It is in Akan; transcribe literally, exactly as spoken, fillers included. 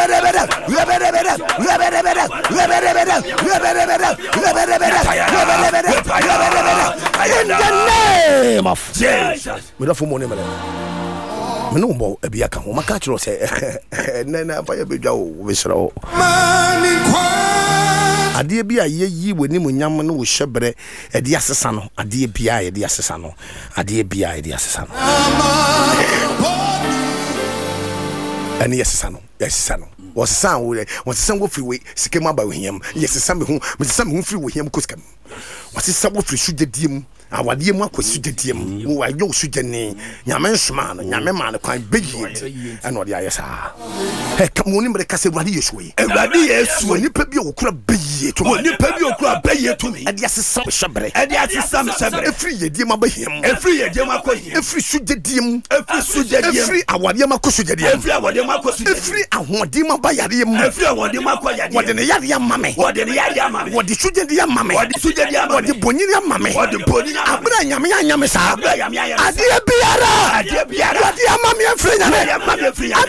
name of Jesus. We don't for money, man. No more a biaka. My catch will say, Nana, fire be Joe, Vishro. A dear be a ye when you yaman with shebre, a dear Sassano, a dear Pia, a dear Sassano, a dear Pia, a dear Sassano. And yes, son, yes, son. Was son was some free came up by him. Yes, some who with some who free with him could come. Was it some free shoot the dim? Our dear Marco shoot the dim, who I know shoot the name. Yaman, Yaman, quite big and what the eyes are. Hey, come on, but the castle radius way. And radius when you pay your crab be to me. You pay your crab be to me. And yes, some shabre. And yes, some shabre. Free a dear by him. Every a dear Marco, every shoot the dim, every shoot the free our dear Marco shoot the dim. Every our dear Marco, every our dear by him. Every our dear Marco, what in the Yadia mammy, what in the Yadia mammy, what the shoot the dear mammy, what the shoot the dear, what the Bonia mammy, what the Bonia. Abra nyame anyame sa adia biara adia biara adia mammy and friend and